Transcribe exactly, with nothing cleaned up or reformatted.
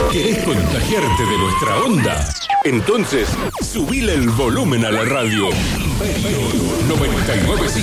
¿Querés contagiarte de nuestra onda? Entonces, subile el volumen a la radio. noventa y nueve punto cinco